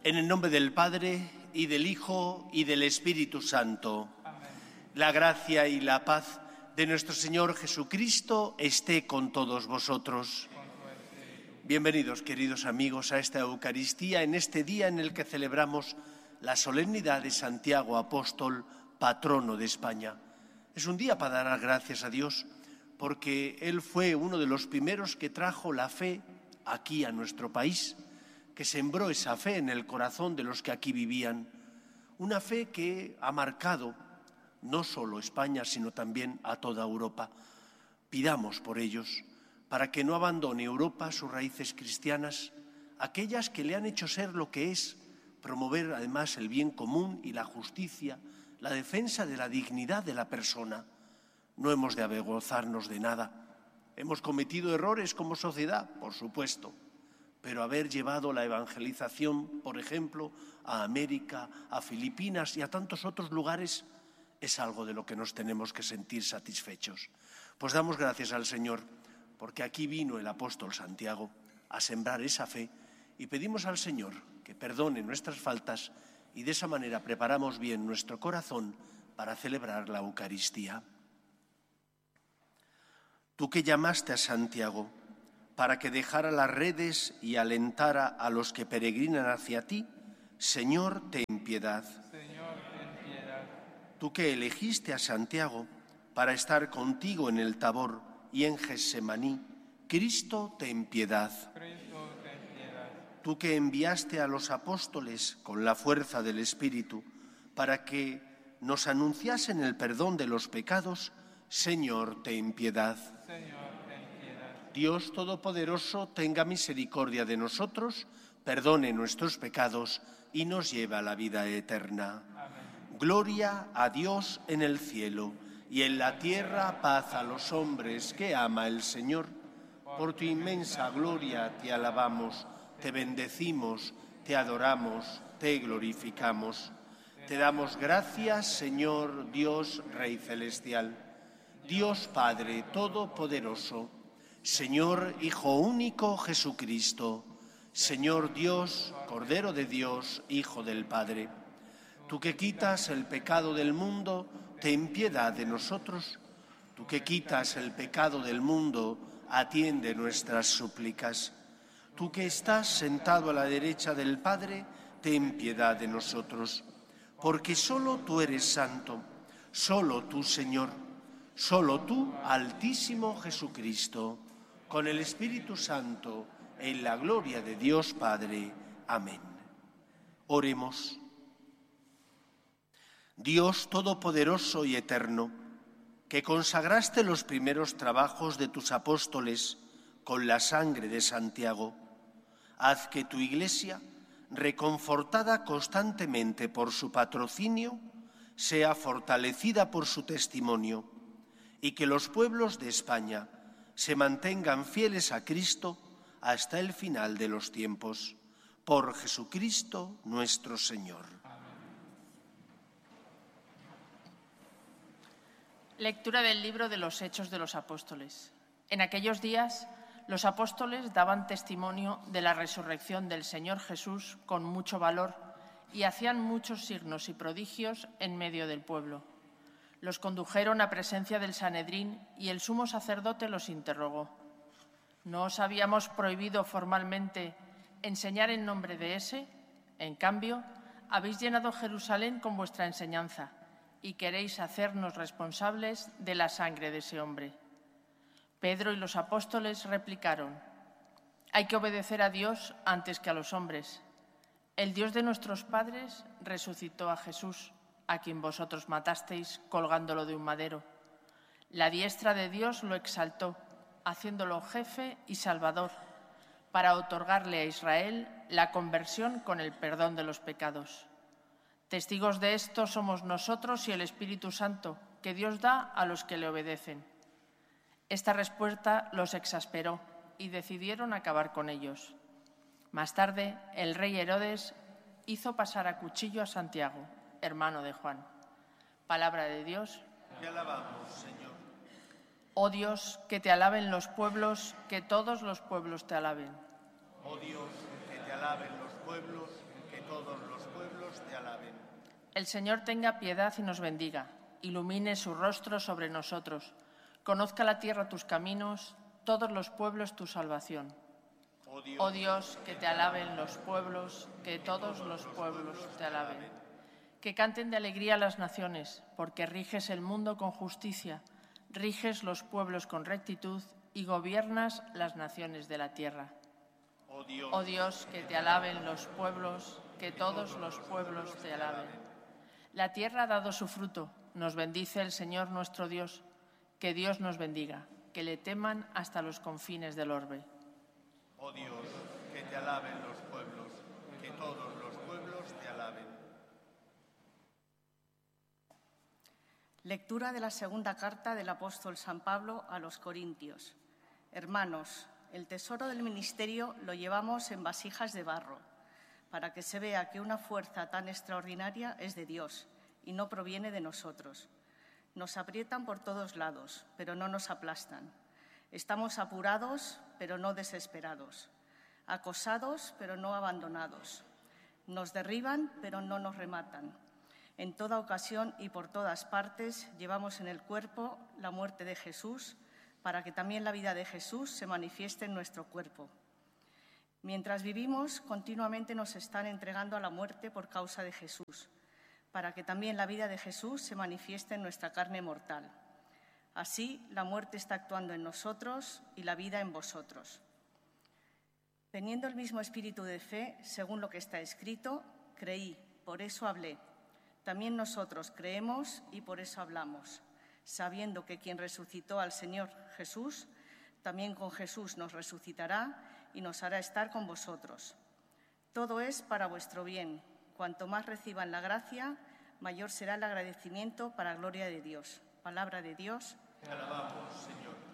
En el nombre del Padre, y del Hijo, y del Espíritu Santo. Amén. La gracia y la paz de nuestro Señor Jesucristo esté con todos vosotros. Bienvenidos, queridos amigos, a esta Eucaristía, en este día en el que celebramos la solemnidad de Santiago Apóstol, patrono de España. Es un día para dar gracias a Dios, porque Él fue uno de los primeros que trajo la fe aquí a nuestro país, que sembró esa fe en el corazón de los que aquí vivían. Una fe que ha marcado no solo España, sino también a toda Europa. Pidamos por ellos, para que no abandone Europa sus raíces cristianas, aquellas que le han hecho ser lo que es, promover además el bien común y la justicia, la defensa de la dignidad de la persona. No hemos de avergonzarnos de nada. Hemos cometido errores como sociedad, por supuesto, pero haber llevado la evangelización, por ejemplo, a América, a Filipinas y a tantos otros lugares, es algo de lo que nos tenemos que sentir satisfechos. Pues damos gracias al Señor, porque aquí vino el apóstol Santiago a sembrar esa fe, y pedimos al Señor que perdone nuestras faltas, y de esa manera preparamos bien nuestro corazón para celebrar la Eucaristía. Tú que llamaste a Santiago para que dejara las redes y alentara a los que peregrinan hacia ti, Señor, ten piedad. Señor, ten piedad. Tú que elegiste a Santiago para estar contigo en el Tabor y en Getsemaní, Cristo, ten piedad. Cristo, ten piedad. Tú que enviaste a los apóstoles con la fuerza del Espíritu para que nos anunciasen el perdón de los pecados, Señor, ten piedad. Señor, ten piedad. Dios Todopoderoso, tenga misericordia de nosotros, perdone nuestros pecados y nos lleve a la vida eterna. Amén. Gloria a Dios en el cielo, y en la tierra paz a los hombres que ama el Señor. Por tu inmensa gloria te alabamos, te bendecimos, te adoramos, te glorificamos. Te damos gracias, Señor Dios Rey Celestial, Dios Padre Todopoderoso, Señor Hijo único Jesucristo, Señor Dios, Cordero de Dios, Hijo del Padre. Tú que quitas el pecado del mundo, ten piedad de nosotros. Tú que quitas el pecado del mundo, atiende nuestras súplicas. Tú que estás sentado a la derecha del Padre, ten piedad de nosotros. Porque solo tú eres santo, solo tú, Señor, solo tú, Altísimo Jesucristo, con el Espíritu Santo, en la gloria de Dios Padre. Amén. Oremos. Dios Todopoderoso y Eterno, que consagraste los primeros trabajos de tus apóstoles con la sangre de Santiago, haz que tu Iglesia, reconfortada constantemente por su patrocinio, sea fortalecida por su testimonio, y que los pueblos de España se mantengan fieles a Cristo hasta el final de los tiempos. Por Jesucristo nuestro Señor. Lectura del libro de los Hechos de los Apóstoles. En aquellos días, los apóstoles daban testimonio de la resurrección del Señor Jesús con mucho valor y hacían muchos signos y prodigios en medio del pueblo. Los condujeron a presencia del Sanedrín y el sumo sacerdote los interrogó. ¿No os habíamos prohibido formalmente enseñar en nombre de ese? En cambio, habéis llenado Jerusalén con vuestra enseñanza y queréis hacernos responsables de la sangre de ese hombre. Pedro y los apóstoles replicaron: hay que obedecer a Dios antes que a los hombres. El Dios de nuestros padres resucitó a Jesús, a quien vosotros matasteis colgándolo de un madero. La diestra de Dios lo exaltó, haciéndolo jefe y salvador, para otorgarle a Israel la conversión con el perdón de los pecados. Testigos de esto somos nosotros y el Espíritu Santo, que Dios da a los que le obedecen. Esta respuesta los exasperó y decidieron acabar con ellos. Más tarde, el rey Herodes hizo pasar a cuchillo a Santiago, hermano de Juan. Palabra de Dios. Te alabamos, Señor. Oh Dios, que te alaben los pueblos, que todos los pueblos te alaben. Oh Dios, que te alaben los pueblos, que todos los pueblos te alaben. El Señor tenga piedad y nos bendiga, ilumine su rostro sobre nosotros, conozca la tierra tus caminos, todos los pueblos tu salvación. Oh Dios, que te alaben los pueblos, que todos los pueblos te alaben. Que canten de alegría las naciones, porque riges el mundo con justicia, riges los pueblos con rectitud y gobiernas las naciones de la tierra. Oh Dios, que te alaben los pueblos, que todos los pueblos te alaben. La tierra ha dado su fruto, nos bendice el Señor nuestro Dios. Que Dios nos bendiga, que le teman hasta los confines del orbe. Oh Dios, que te alaben los pueblos, que todos los pueblos te alaben. Lectura de la segunda carta del apóstol San Pablo a los Corintios. Hermanos, el tesoro del ministerio lo llevamos en vasijas de barro, para que se vea que una fuerza tan extraordinaria es de Dios y no proviene de nosotros. Nos aprietan por todos lados, pero no nos aplastan. Estamos apurados, pero no desesperados. Acosados, pero no abandonados. Nos derriban, pero no nos rematan. En toda ocasión y por todas partes llevamos en el cuerpo la muerte de Jesús, para que también la vida de Jesús se manifieste en nuestro cuerpo. Mientras vivimos, continuamente nos están entregando a la muerte por causa de Jesús, para que también la vida de Jesús se manifieste en nuestra carne mortal. Así, la muerte está actuando en nosotros y la vida en vosotros. Teniendo el mismo espíritu de fe, según lo que está escrito, creí, por eso hablé. También nosotros creemos y por eso hablamos, sabiendo que quien resucitó al Señor Jesús, también con Jesús nos resucitará y nos hará estar con vosotros. Todo es para vuestro bien. Cuanto más reciban la gracia, mayor será el agradecimiento para gloria de Dios. Palabra de Dios. Te alabamos, Señor.